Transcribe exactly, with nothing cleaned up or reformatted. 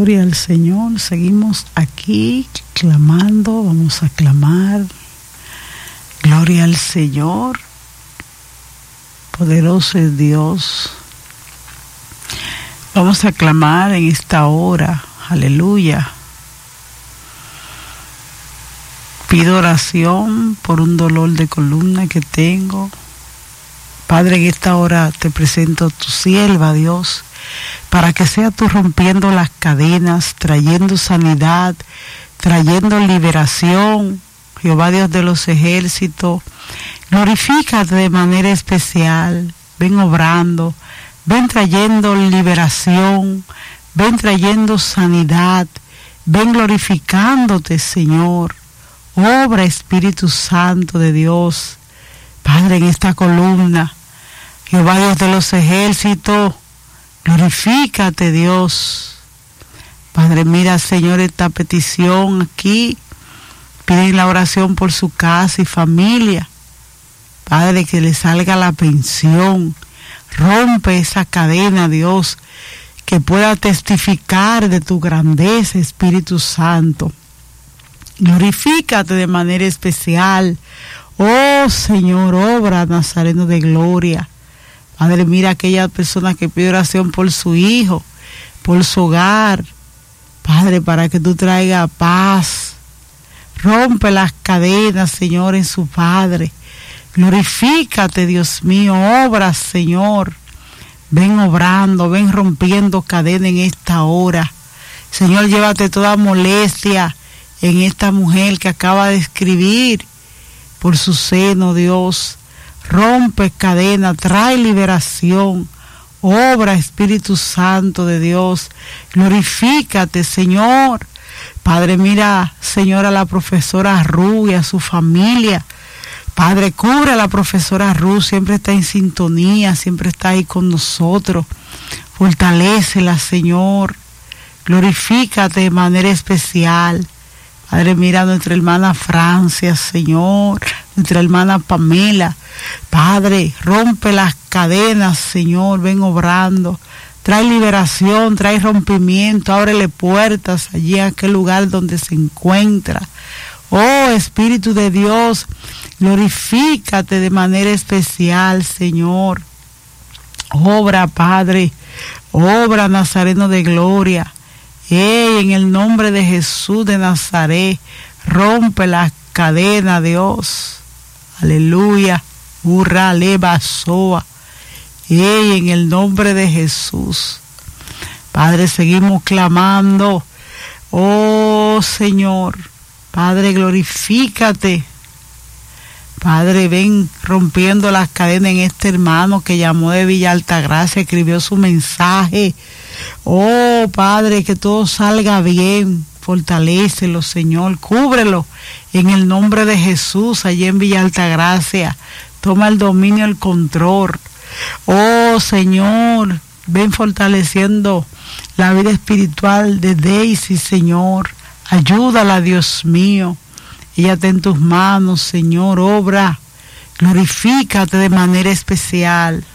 Gloria al Señor. Seguimos aquí clamando. Vamos a clamar. Gloria al Señor. Poderoso es Dios. Vamos a clamar en esta hora. Aleluya. Pido oración por un dolor de columna que tengo. Padre, en esta hora te presento a tu sierva, Dios, para que sea tú rompiendo las cadenas, trayendo sanidad, trayendo liberación. Jehová Dios de los ejércitos, glorifícate de manera especial. Ven obrando, ven trayendo liberación, ven trayendo sanidad, ven glorificándote, Señor. Obra, Espíritu Santo de Dios, Padre, en esta columna. Jehová Dios de los ejércitos, glorifícate, Dios. Padre, mira, Señor, esta petición aquí. Piden la oración por su casa y familia. Padre, que le salga la pensión. Rompe esa cadena, Dios, que pueda testificar de tu grandeza, Espíritu Santo. Glorifícate de manera especial. Oh Señor, obra, Nazareno de gloria. Padre, mira a aquella persona que pide oración por su hijo, por su hogar. Padre, para que tú traigas paz. Rompe las cadenas, Señor, en su Padre. Glorifícate, Dios mío, obra, Señor. Ven obrando, ven rompiendo cadenas en esta hora. Señor, llévate toda molestia en esta mujer que acaba de escribir por su seno, Dios. Rompe cadena, trae liberación. Obra, Espíritu Santo de Dios. Glorifícate, Señor. Padre, mira, Señor, a la profesora Ru y a su familia. Padre, cubre a la profesora Ru, siempre está en sintonía, siempre está ahí con nosotros. Fortalécela, Señor. Glorifícate de manera especial. Padre, mira a nuestra hermana Francia, Señor, nuestra hermana Pamela. Padre, rompe las cadenas, Señor, ven obrando. Trae liberación, trae rompimiento, ábrele puertas allí en aquel lugar donde se encuentra. Oh, Espíritu de Dios, glorifícate de manera especial, Señor. Obra, Padre, obra, Nazareno de gloria. Hey, en el nombre de Jesús de Nazaret, rompe las cadenas, Dios. Aleluya. Hurra, leva, soa. Hey, en el nombre de Jesús. Padre, seguimos clamando. Oh, Señor. Padre, glorifícate. Padre, ven rompiendo las cadenas en este hermano que llamó de Villa Altagracia, escribió su mensaje. Oh, Padre, que todo salga bien. Fortalécelo, Señor. Cúbrelo en el nombre de Jesús allí en Villa Altagracia. Toma el dominio, el control. Oh, Señor, ven fortaleciendo la vida espiritual de Daisy, Señor. Ayúdala, Dios mío. Ella está en tus manos, Señor. Obra. Glorifícate de manera especial.